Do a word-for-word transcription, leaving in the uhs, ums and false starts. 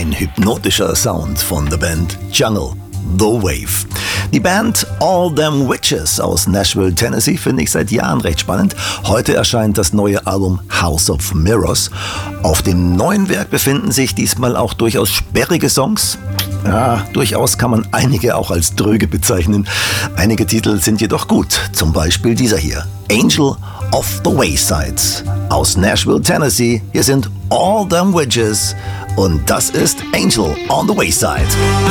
Ein hypnotischer Sound von der Band Jungle, The Wave. Die Band All Them Witches aus Nashville, Tennessee finde ich seit Jahren recht spannend. Heute erscheint das neue Album House of Mirrors. Auf dem neuen Werk befinden sich diesmal auch durchaus sperrige Songs. Ja, durchaus kann man einige auch als dröge bezeichnen. Einige Titel sind jedoch gut, zum Beispiel dieser hier, Angel of the Wayside aus Nashville, Tennessee. Hier sind All Them Witches und das ist Angel on the Wayside.